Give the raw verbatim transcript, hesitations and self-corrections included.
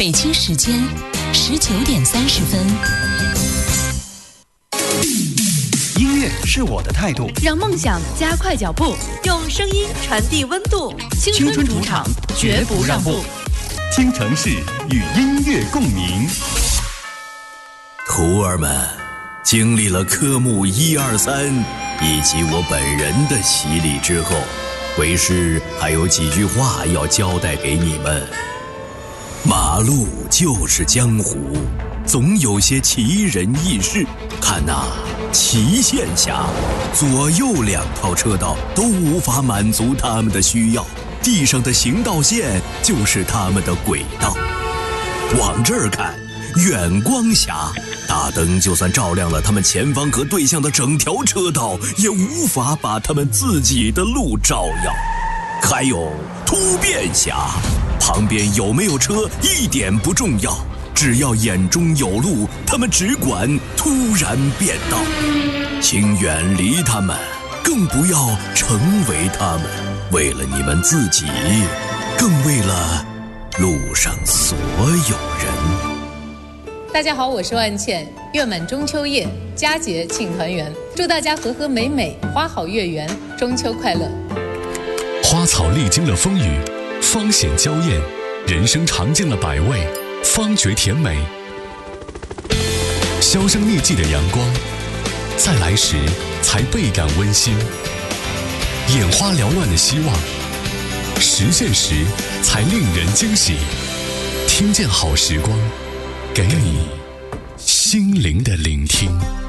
北京时间十九点三十分。 音乐是我的态度， 让梦想加快脚步，用声音传递温度。青春主场，绝不让步。 听城市与音乐共鸣。 徒儿们，经历了科目一二三以及我本人的洗礼之后，为师还有几句话要交代给你们。马路就是江湖，总有些奇人异事。看那齐县峡，左右两套车道都无法满足他们的需要，地上的行道线就是他们的轨道。往这儿看，远光峡，大灯就算照亮了他们前方和对向的整条车道，也无法把他们自己的路照耀。还有突变峡，旁边有没有车一点不重要，只要眼中有路，他们只管突然变道。请远离他们，更不要成为他们，为了你们自己，更为了路上所有人。 大家好，我是万茜。月满中秋夜，佳节庆团圆，祝大家和和美美，花好月圆，中秋快乐。 花草历经了风雨，芳显娇艳；人生尝尽了百味，方觉甜美。销声匿迹的阳光，在来时才倍感温馨；眼花缭乱的希望，实现时才令人惊喜。听见好时光，给你心灵的聆听。